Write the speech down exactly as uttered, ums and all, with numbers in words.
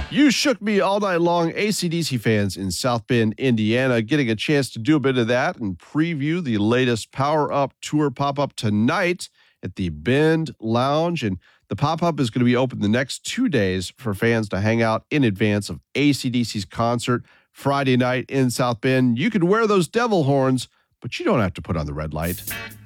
You shook me all night long, A C D C fans in South Bend, Indiana, getting a chance to do a bit of that and preview the latest Power Up Tour pop-up tonight at the Bend Lounge. And the pop-up is going to be open the next two days for fans to hang out in advance of A C D C's concert Friday night in South Bend. You can wear those devil horns, but you don't have to put on the red light.